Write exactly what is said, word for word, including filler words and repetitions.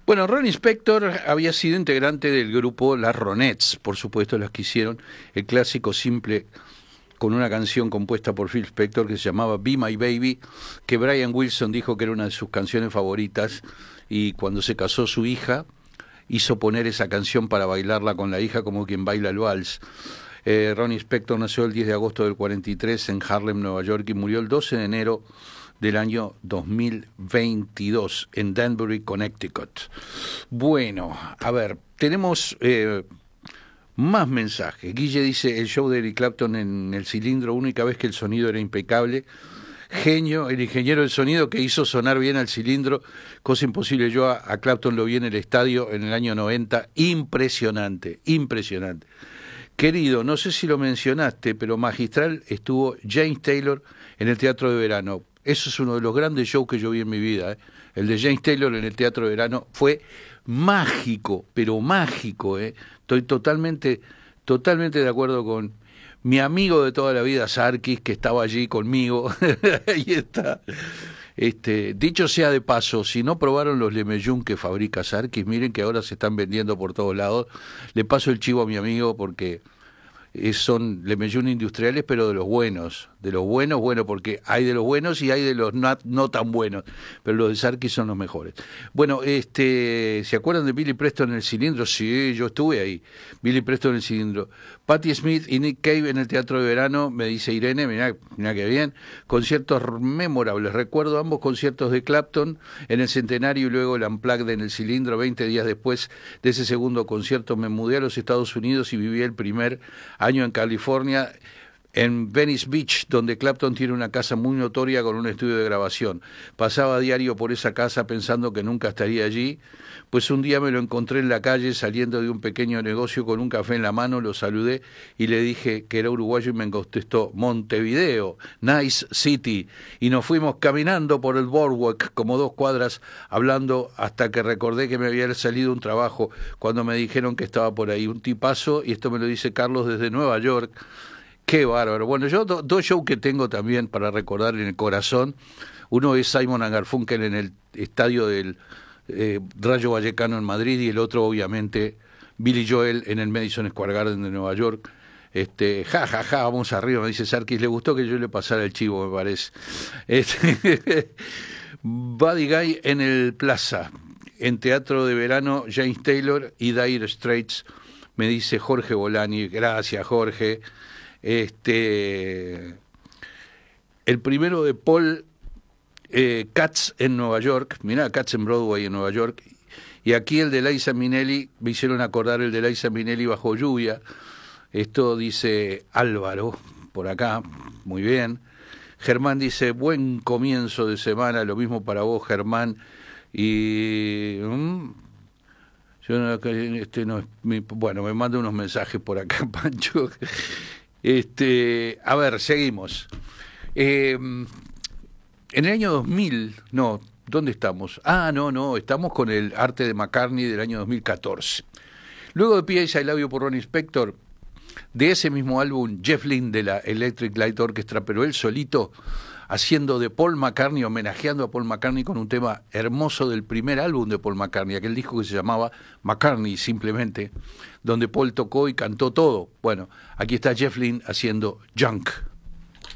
Bueno, Ronnie Spector había sido integrante del grupo Las Ronettes, por supuesto, las que hicieron el clásico simple con una canción compuesta por Phil Spector que se llamaba Be My Baby, que Brian Wilson dijo que era una de sus canciones favoritas, y cuando se casó su hija hizo poner esa canción para bailarla con la hija como quien baila el vals. Eh, Ronnie Spector nació el diez de agosto del cuarenta y tres en Harlem, Nueva York, y murió el doce de enero del año dos mil veintidós en Danbury, Connecticut. Bueno, a ver, tenemos eh, más mensajes. Guille dice, el show de Eric Clapton en el cilindro, única vez que el sonido era impecable. Genio, el ingeniero del sonido que hizo sonar bien al cilindro, cosa imposible. Yo a, a Clapton lo vi en el estadio en el año noventa, impresionante, impresionante. Querido, no sé si lo mencionaste, pero magistral estuvo James Taylor en el Teatro de Verano. Eso es uno de los grandes shows que yo vi en mi vida, ¿eh? El de James Taylor en el Teatro de Verano fue mágico, pero mágico, ¿eh? Estoy totalmente, totalmente de acuerdo con mi amigo de toda la vida, Sarkis, que estaba allí conmigo. Ahí está. Este, dicho sea de paso, si no probaron los Le Mellon que fabrica Sarkis, miren que ahora se están vendiendo por todos lados. Le paso el chivo a mi amigo porque son Le Mellon industriales, pero de los buenos, de los buenos, bueno, porque hay de los buenos y hay de los no, no tan buenos, pero los de Sarkis son los mejores. Bueno, este, ¿se acuerdan de Billy Preston en el cilindro? Sí, yo estuve ahí, Billy Preston en el cilindro. Patti Smith y Nick Cave en el Teatro de Verano, me dice Irene, mirá, mirá qué bien, conciertos memorables, recuerdo ambos conciertos de Clapton en el Centenario y luego el Unplugged en el cilindro. Veinte días después de ese segundo concierto me mudé a los Estados Unidos y viví el primer año en California, en Venice Beach, donde Clapton tiene una casa muy notoria con un estudio de grabación. Pasaba a diario por esa casa pensando que nunca estaría allí, pues un día me lo encontré en la calle saliendo de un pequeño negocio con un café en la mano, lo saludé y le dije que era uruguayo y me contestó, Montevideo, nice city, y nos fuimos caminando por el boardwalk como dos cuadras hablando hasta que recordé que me había salido un trabajo cuando me dijeron que estaba por ahí. Un tipazo, y esto me lo dice Carlos desde Nueva York. Qué bárbaro. Bueno, yo do, dos shows que tengo también para recordar en el corazón. Uno es Simon and Garfunkel en el estadio del eh, Rayo Vallecano en Madrid, y el otro, obviamente, Billy Joel en el Madison Square Garden de Nueva York. Este, ja, ja, ja, vamos arriba, me dice Sarkis. Le gustó que yo le pasara el chivo, me parece. Este, Buddy Guy en el Plaza, en Teatro de Verano, James Taylor y Dire Straits, me dice Jorge Bolani. Gracias, Jorge. Este, el primero de Paul, eh, Cats en Nueva York, mirá, Cats en Broadway en Nueva York, y aquí el de Liza Minnelli, me hicieron acordar el de Liza Minnelli Bajo Lluvia. Esto dice Álvaro, por acá, muy bien. Germán dice, buen comienzo de semana, lo mismo para vos, Germán, y... ¿Mm? Yo no, este no es mi, bueno, me manda unos mensajes por acá, Pancho. Este, a ver, seguimos. Eh, en el año dos mil, no, ¿dónde estamos? Ah, no, no, estamos con el arte de McCartney del año dos mil catorce. Luego de P A I Love You por Ronnie Spector, de ese mismo álbum, Jeff Lynne de la Electric Light Orchestra, pero él solito, haciendo de Paul McCartney, homenajeando a Paul McCartney con un tema hermoso del primer álbum de Paul McCartney, aquel disco que se llamaba McCartney simplemente, donde Paul tocó y cantó todo. Bueno, aquí está Jeff Lynne haciendo Junk.